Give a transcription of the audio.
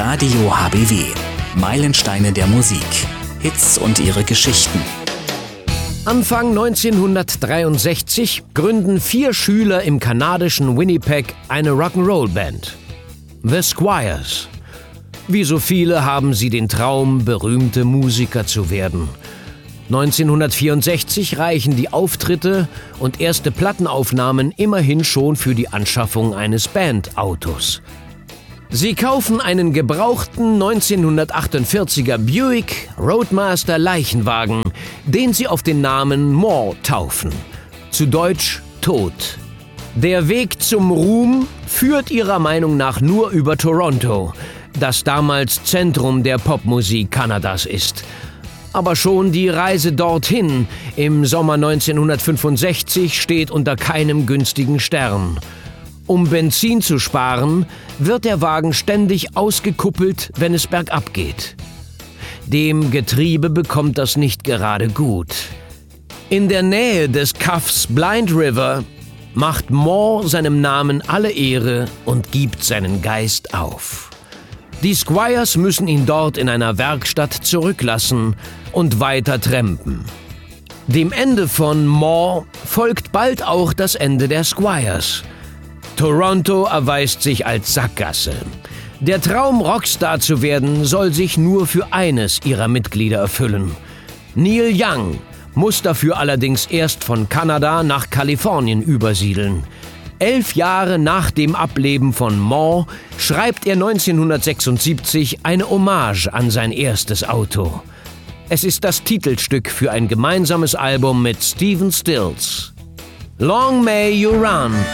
Radio HBW. Meilensteine der Musik. Hits und ihre Geschichten. Anfang 1963 gründen 4 Schüler im kanadischen Winnipeg eine Rock'n'Roll-Band. The Squires. Wie so viele haben sie den Traum, berühmte Musiker zu werden. 1964 reichen die Auftritte und erste Plattenaufnahmen immerhin schon für die Anschaffung eines Bandautos. Sie kaufen einen gebrauchten 1948er Buick Roadmaster Leichenwagen, den sie auf den Namen More taufen. Zu Deutsch Tod. Der Weg zum Ruhm führt ihrer Meinung nach nur über Toronto, das damals Zentrum der Popmusik Kanadas ist. Aber schon die Reise dorthin im Sommer 1965 steht unter keinem günstigen Stern. Um Benzin zu sparen, wird der Wagen ständig ausgekuppelt, wenn es bergab geht. Dem Getriebe bekommt das nicht gerade gut. In der Nähe des Kaffs Blind River macht More seinem Namen alle Ehre und gibt seinen Geist auf. Die Squires müssen ihn dort in einer Werkstatt zurücklassen und weiter trampen. Dem Ende von More folgt bald auch das Ende der Squires. Toronto erweist sich als Sackgasse. Der Traum, Rockstar zu werden, soll sich nur für eines ihrer Mitglieder erfüllen. Neil Young muss dafür allerdings erst von Kanada nach Kalifornien übersiedeln. 11 Jahre nach dem Ableben von More schreibt er 1976 eine Hommage an sein erstes Auto. Es ist das Titelstück für ein gemeinsames Album mit Stephen Stills. Long May You Run.